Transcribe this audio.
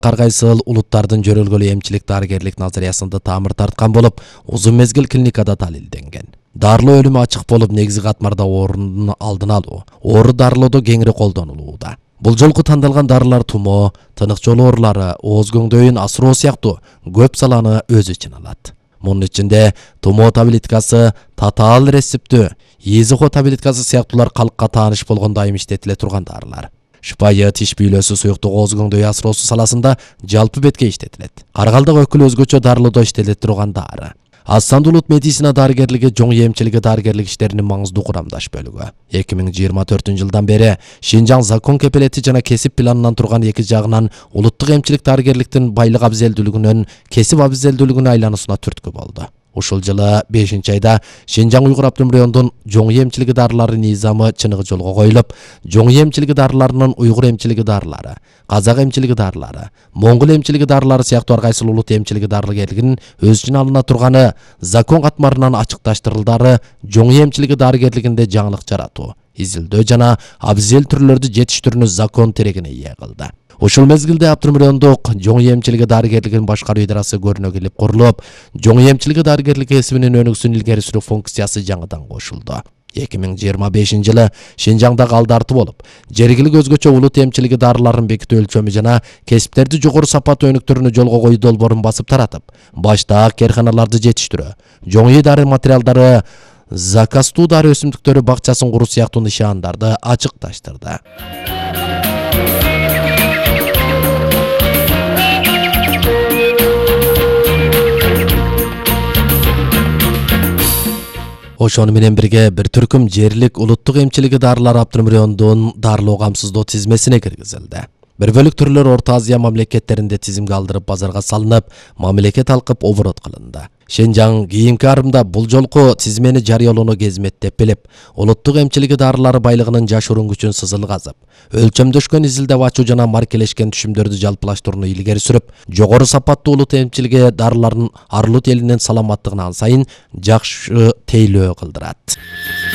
Каргайсыл улуттардын жөрөлгөлүү эмчилик дарыгерлик назариясында тамыр тарткан болуп, узун мезгил клиникада далилденген. Дарылоо өлүмү ачык болуп, негизги катмарда оорунун алдын алуу, оору дарылоодо кеңири колдонулууда. Бул жолку тандалган дарылар тумо, тынык жол оорулары, ооз көңдөйүн асыроо сыяктуу көп саланы өз ичине алат. Мунун ичинде тумо таблеткасы, татаал рецептүү, изихо таблеткасы сыяктуулар калкка тааныш болгондо айым иштетиле турган дарылар. Шыпайы тиш бийлөөсү суюктук ооз көңдөй асыроосу саласында жалпы бетке иштетилет. Каргалдык өкүл өзгөчө дарылоодо иштетиле турган дары. Аз сандуу улут медицина дарыгерлиги жоң эмчилиги дарыгерлик иштеринин маңыздуу курамдаш бөлүгү. 2024-жылдан бери Шинжаң закон кепилети жана кесип планынан турган эки жагынан улуттук эмчилик дарыгерликтин байлык абзелдүүлүгүнөн кесип абзелдүүлүгүнө айлануусуна түрткү болду. Ушул жылы 5-айда Шинжаң Уйгур автономдук районунун жоң эмчилиги дарылары низамы чыныгы жолго коюлуп, жоң эмчилиги дарыларынын уйгур эмчилиги дарылары, казак эмчилиги дарылары, моңгол эмчилиги дарылары сыяктуу ар кайсыл улут эмчилиги дарыгерлигинин өз ичине алына турганы закон катмарынан ачыкташтырылдары жоң эмчилиги дарыгерлигинде жаңылык жаратуу, изилдөө жана абзел түрлөрдү жетиштирүүнү закон тирегине ээ кылды. Ушул мезгилде автономдук райондук жоң эмчилиги дарыгерлигин башкаруу идарасы көрүнө келип курулуп, жоң эмчилиги дарыгерлик кесибинин өнүгүүсүн илгери сүрүү функциясы жаңыдан кошулду. 2025-жылы Шинжаңда калдарды болуп, жергилик өзгөчө улут эмчилиги дарыларын бекитүү өлчөмү жана кесиптерди жогору сапат өнүктүрүүнү жолго коюу долбоорун басып таратып, башта керканаларды жетиштирүү, жоң дары материалдары, закастуу дары өсүмдүктөрү бакчасын куруу сыяктуу нишандарды ачыкташтырды. Ошону менен бирге бир түркүм жерлик улуттук эмчилиги дарылар автономдук райондун дарылоо камсыздоо тизмесине киргизилди. Бир бөлүк түрлөр Орто Азия мамлекеттеринде тизимге алдырып базарга салынып, мамлекет алкып оборот кылынды. Шинжаң кийинки арымда бул жолку тизмени жарыялоону кезметтеп билип, улуттук эмчилиги дарылары байлыгынын жашыруун күчүн сызыл казып, өлчөмдөшкөн изилдеп ачуу жана маркелешкен түшүмдөрдү жалпылаштырууну илгери сүрүп, жогору сапаттуу улут эмчилиги дарыларын ар улут элинин саламаттыгына ан сайын жакшы тейлөө кылдырат.